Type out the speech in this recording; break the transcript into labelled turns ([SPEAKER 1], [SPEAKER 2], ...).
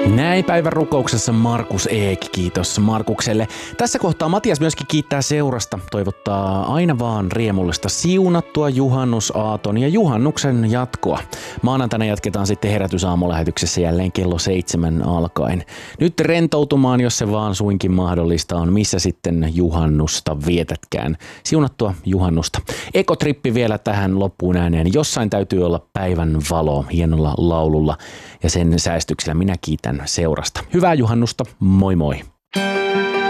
[SPEAKER 1] Näin päivän rukouksessa Markus Eek, kiitos Markukselle. Tässä kohtaa Matias myöskin kiittää seurasta, toivottaa aina vaan riemullista siunattua juhannusaaton ja juhannuksen jatkoa. Maanantaina jatketaan sitten herätysaamulähetyksessä jälleen kello 7 alkaen. Nyt rentoutumaan, jos se vaan suinkin mahdollista on, missä sitten juhannusta vietätkään. Siunattua juhannusta. Ekotrippi vielä tähän loppuun ääneen. Jossain täytyy olla päivän valo hienolla laululla ja sen säästyksellä minä kiitän seurasta. Hyvää juhannusta, moi moi!